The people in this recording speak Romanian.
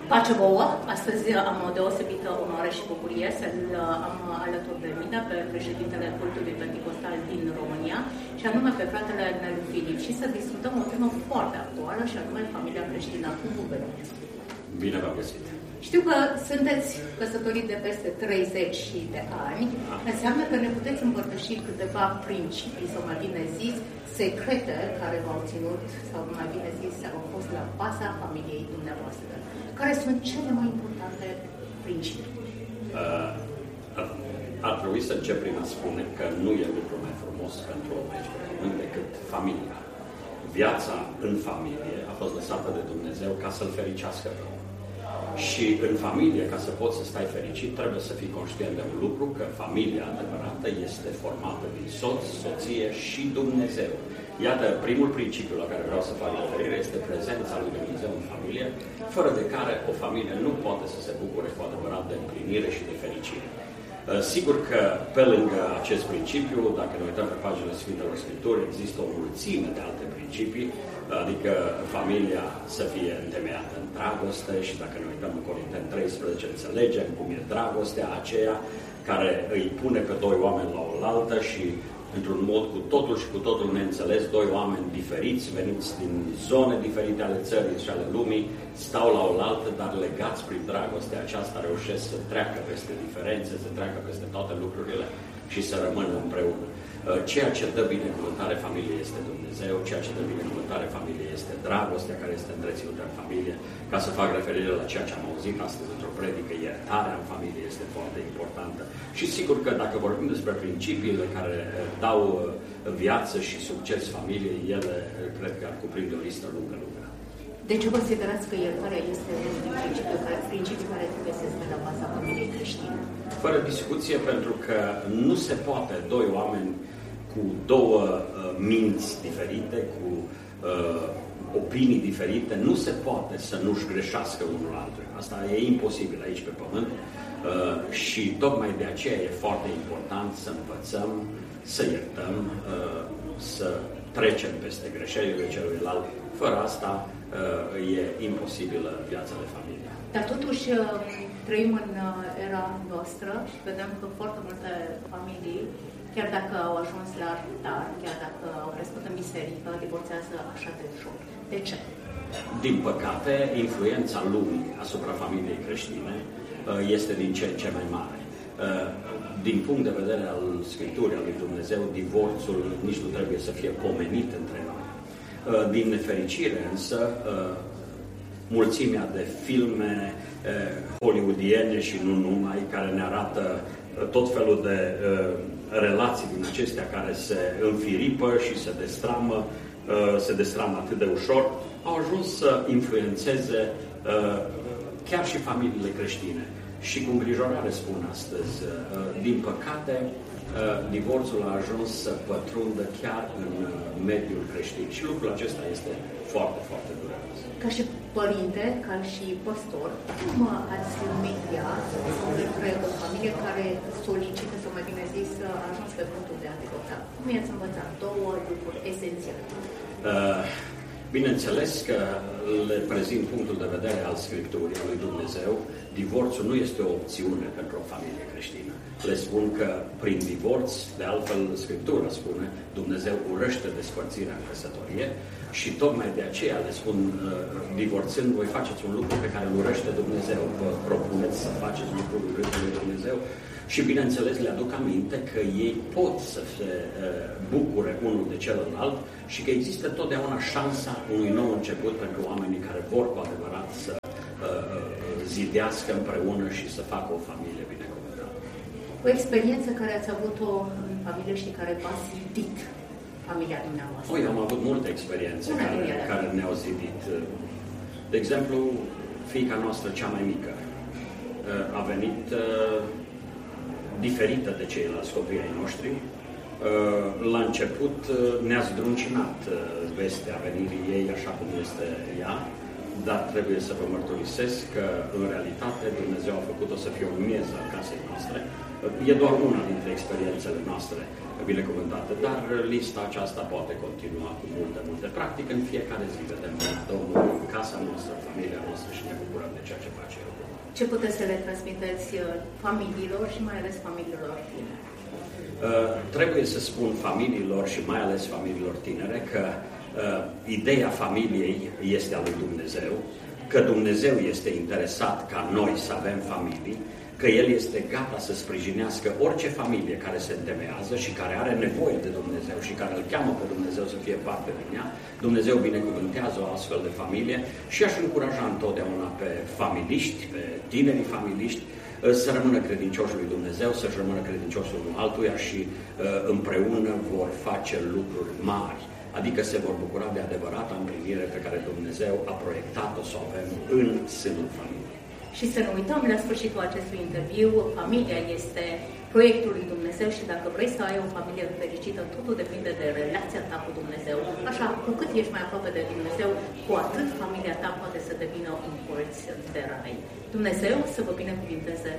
Pace vouă! Astăzi am o deosebită onoare și bucurie să-l am alături de mine pe președintele cultului Pentecostal din România, și anume pe fratele Nelu Filip, și să discutăm o temă foarte actuală, și anume familia creștină. Cum vă Bine v-am găsit! Știu că sunteți căsătorit de peste 30 de ani. Înseamnă că ne puteți împărtăși câteva principii, sau mai bine zis, secrete care v-au ținut, sau mai bine zis, au fost la baza familiei dumneavoastră. Care sunt cele mai importante principii? Ar trebui să încep prin a spune că nu e lucru mai frumos pentru om aici pe pământ decât familia. Viața în familie a fost lăsată de Dumnezeu ca să-l fericească pe om. Și în familie, ca să poți să stai fericit, trebuie să fii conștient de un lucru, că familia adevărată este formată din soț, soție și Dumnezeu. Iată, primul principiu la care vreau să fac referire este prezența lui Dumnezeu în familie, fără de care o familie nu poate să se bucure cu adevărat de împlinire și de fericire. Sigur că, pe lângă acest principiu, dacă ne uităm pe paginile Sfintelor Scripturi, există o mulțime de alte principii, adică familia să fie întemeiată în dragoste, și dacă ne uităm în Corinteni 13, înțelegem cum e dragostea aceea care îi pune pe doi oameni la oaltă și, într-un mod cu totul și cu totul neînțeles, doi oameni diferiți, veniți din zone diferite ale țării și ale lumii, stau la oaltă, dar legați prin dragostea aceasta reușesc să treacă peste diferențe, să treacă peste toate lucrurile și să rămână împreună. Ceea ce dă binecuvântare familiei este Dumnezeu, ceea ce dă binecuvântare familiei este dragostea care este întreținută în familie. Ca să fac referire la ceea ce am auzit astăzi într-o predică, iertarea în familie este foarte importantă. Și sigur că dacă vorbim despre principiile care dau viață și succes familiei, ele cred că ar cuprinde o listă lungă. De ce considerați că iertarea este unul din principii care trebuie să stea la baza familiei creștine? Fără discuție, pentru că nu se poate doi oameni cu două minți diferite, cu opinii diferite, nu se poate să nu-și greșească unul altul. Asta e imposibil aici pe pământ și tocmai de aceea e foarte important să învățăm, să iertăm, să trecem peste greșelile celuilalt. Fără asta e imposibilă viața de familie. Dar totuși trăim în era noastră și vedem că foarte multe familii, chiar dacă au ajuns la altar, chiar dacă au crescut în biserică, divorțează așa de ușor. De ce? Din păcate, influența lumii asupra familiei creștine este din ce în ce mai mare. Din punct de vedere al Scripturii, al lui Dumnezeu, divorțul nici nu trebuie să fie pomenit între noi. Din nefericire, însă, mulțimea de filme hollywoodiene și nu numai, care ne arată tot felul de relații din acestea care se înfiripă și se destramă atât de ușor, au ajuns să influențeze chiar și familiile creștine. Și cu îngrijorare spun astăzi, din păcate, divorțul a ajuns să pătrundă chiar în mediul creștin. Și lucrul acesta este foarte, foarte dureros. Ca și părinte, ca și păstor, cum ați mediat între o familie care solicită, sau mai bine zis, a ajuns pe punctul de a divorța? Cum i-ați învățat? Două lucruri esențiale. Bineînțeles că le prezint punctul de vedere al Scripturii, al lui Dumnezeu. Divorțul nu este o opțiune pentru o familie creștină. Le spun că prin divorț, de altfel Scriptura spune, Dumnezeu urăște despărțirea în căsătorie și tocmai de aceea le spun, divorțând, voi faceți un lucru pe care îl urăște Dumnezeu. Vă propuneți să faceți lucrul urât lui Dumnezeu. Și bineînțeles le aduc aminte că ei pot să se bucure unul de celălalt și că există totdeauna șansa unui nou început pentru oamenii care vor cu adevărat să zidească împreună și să facă o familie binecuvântată. O experiență care ați avut-o în familie și care v-a zidit familia dumneavoastră? Eu am avut multe experiențe care ne-au zidit. De exemplu, fiica noastră cea mai mică a venit diferită de ceilalți copii ai noștri. La început ne-a zdruncinat vestea venirii ei așa cum este ea, dar trebuie să vă mărturisesc că în realitate Dumnezeu a făcut-o să fie o mieză a casei noastre E doar una dintre experiențele noastre binecuvântate, dar lista aceasta poate continua cu multe. Practic, în fiecare zi vedem Domnul în casa noastră, familia noastră și ne bucurăm de ceea ce face El. Ce puteți să le transmiteți familiilor și mai ales familiilor tinere? Trebuie să spun familiilor și mai ales familiilor tinere că ideea familiei este a lui Dumnezeu, că Dumnezeu este interesat ca noi să avem familii, că El este gata să sprijinească orice familie care se întemeiază și care are nevoie de Dumnezeu și care îl cheamă pe Dumnezeu să fie parte din ea. Dumnezeu binecuvântează o astfel de familie și aș încuraja întotdeauna pe familiști, pe tinerii familiști, să rămână credincioși lui Dumnezeu, să-și rămână credincioși unul altuia și împreună vor face lucruri mari. Adică se vor bucura de adevărata împlinire pe care Dumnezeu a proiectat-o să o avem în sânul familiei. Și să nu uităm, la sfârșitul acestui interviu, familia este proiectul lui Dumnezeu și dacă vrei să ai o familie fericită, totul depinde de relația ta cu Dumnezeu. Așa, cu cât ești mai aproape de Dumnezeu, cu atât familia ta poate să devină un colț de rai. Dumnezeu să vă binecuvinteze